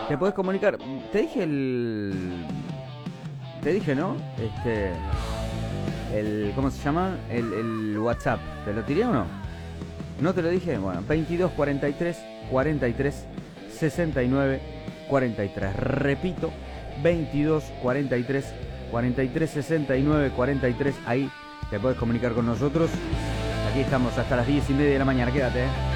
te podés comunicar. Te dije Te dije, ¿no? ¿Cómo se llama? El WhatsApp. ¿Te lo tiré o no? ¿No te lo dije? Bueno, 22 43 43 69 43. Repito, 22 43 43 69 43. Ahí te puedes comunicar con nosotros. Aquí estamos hasta las 10:30 de la mañana. Quédate,